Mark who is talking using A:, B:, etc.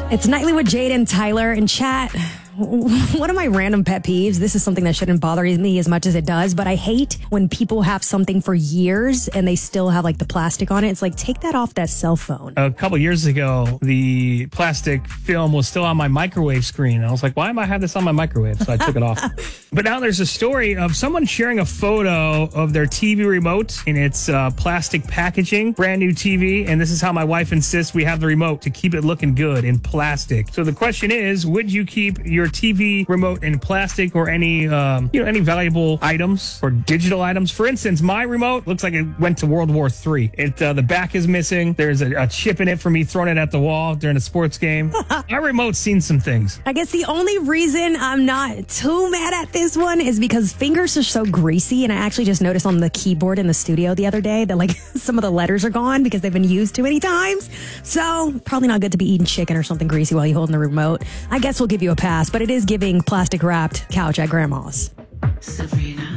A: It's Nightly with Jade and Tyler in chat. One of my random pet peeves, this is something that shouldn't bother me as much as it does, but I hate when people have something for years and they still have like the plastic on it. It's like, take that off that cell phone.
B: A couple years ago, the plastic film was still on my microwave screen. I was like, why am I have this on my microwave? So I took it off. But now there's a story of someone sharing a photo of their TV remote in its plastic packaging, brand new TV. And this is how my wife insists we have the remote to keep it looking good in plastic. So the question is, would you keep your TV remote in plastic or any any valuable items or digital items? For instance, my remote looks like it went to World War III. The back is missing. There's a chip in it for me throwing it at the wall during a sports game. My remote's seen some things.
A: I guess the only reason I'm not too mad at this one is because fingers are so greasy, and I actually just noticed on the keyboard in the studio the other day that like some of the letters are gone because they've been used too many times. So probably not good to be eating chicken or something greasy while you're holding the remote. I guess we'll give you a pass, but it is giving plastic wrapped couch at grandma's.
C: Sabrina.